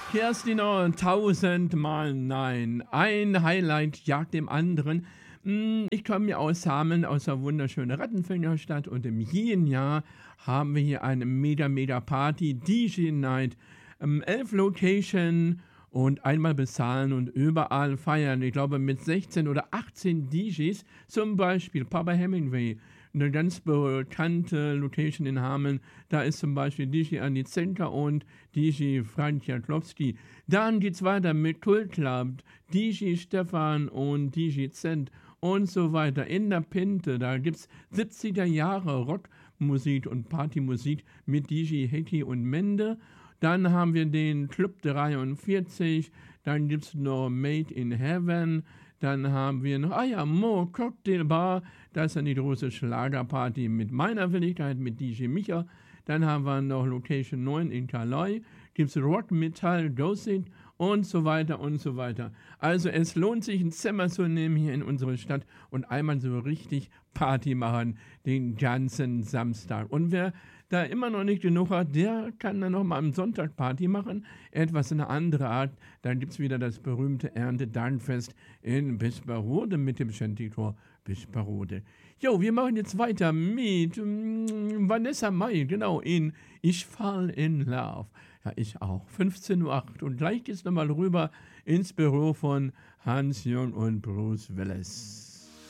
Kerstin, tausendmal nein. Ein Highlight jagt dem anderen. Ich komme ja aus Hameln, aus der wunderschönen Rattenfängerstadt, und im jeden Jahr haben wir hier eine mega Party, DJ Night, 11 Location und einmal bezahlen und überall feiern. Ich glaube mit 16 oder 18 DJs, zum Beispiel Papa Hemingway, eine ganz bekannte Location in Hameln. Da ist zum Beispiel DJ Andi Zenker und DJ Frank Jaklowski. Dann geht's weiter mit Kult Club, DJ Stefan und DJ Zent und so weiter. In der Pinte, da gibt's 70er Jahre Rockmusik und Partymusik mit DJ Heki und Mende. Dann haben wir den Club 43, dann gibt's noch Made in Heaven. Dann haben wir noch, Mo Cocktail Bar, das ist dann die große Schlagerparty mit meiner Willigkeit, mit DJ Micha. Dann haben wir noch Location 9 in Calais, gibt's Rock, Metall, Ghosting und so weiter und so weiter. Also es lohnt sich, ein Zimmer zu nehmen hier in unsere Stadt und einmal so richtig Party machen, den ganzen Samstag. Und wer da immer noch nicht genug hat, der kann dann noch mal am Sonntag Party machen, etwas in einer anderen Art. Dann gibt es wieder das berühmte Erntedankfest in Bisperode mit dem Shanty-Tor Bisperode. Jo, wir machen jetzt weiter mit Vanessa Mai, genau, in Ich Fall in Love. Ja, ich auch. 15:08 Uhr. Und gleich geht's nochmal rüber ins Büro von Hans-Jürgen und Bruce Willis.